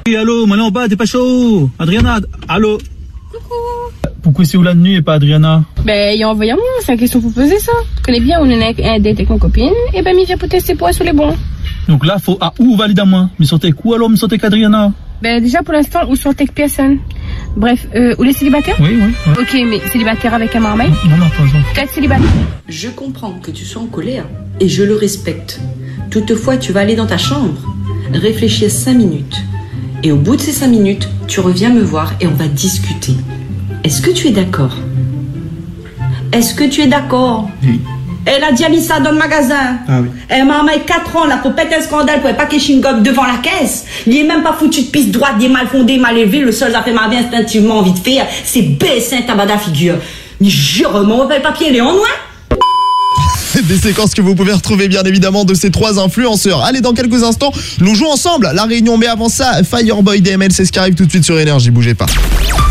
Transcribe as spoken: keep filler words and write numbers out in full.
Oui, allô, maintenant en bas, t'es pas chaud. Adriana, allô. Coucou. Pourquoi c'est où la nuit et pas Adriana? Ben, il a envoyé moi, c'est la question pour poser ça. Je connais bien, on est avec un date avec mon copine, et ben, il vient pour tester pour être sur les bons. Donc là, faut à où valide à moi? Mais sortez quoi alors, me sortez qu'Adriana? Ben, déjà, pour l'instant, où sortez avec personne. Bref, euh, où les célibataires? Oui, oui. Ouais. Ok, mais célibataire avec un marmaille? Non, non, pas besoin. Quatre célibataires. Je comprends que tu sois en colère et je le respecte. Toutefois, tu vas aller dans ta chambre, réfléchir cinq minutes. Et au bout de ces cinq minutes, tu reviens me voir et on va discuter. Est-ce que tu es d'accord? Est-ce que tu es d'accord? Oui. Elle a déjà mis ça dans le magasin. Ah oui. Elle m'a mis quatre ans là pour péter un scandale pour un paquet chewing-gum devant la caisse. Il est même pas foutu de piste droite, il est mal fondé, mal élevé. Le seul ça fait ma vie instinctivement envie de faire, c'est baisser un tabac à figure. Mais jure, mon repère papier, Léon, ouais? Des séquences que vous pouvez retrouver bien évidemment de ces trois influenceurs. Allez, dans quelques instants, nous jouons ensemble la réunion. Mais avant ça, Fireboy D M L, c'est ce qui arrive tout de suite sur Énergie. Bougez pas.